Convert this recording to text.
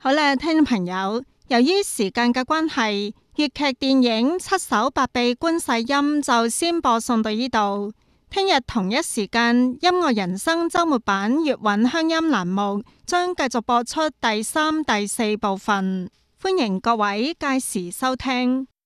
好啦，聽眾朋友，由於時間嘅關係，粵劇電影《七手八臂觀世音》就先播送到呢度。聽日同一時間，音樂人生周末版粵韻鄉音欄目將繼續播出第3、第4部分，歡迎各位屆時收聽。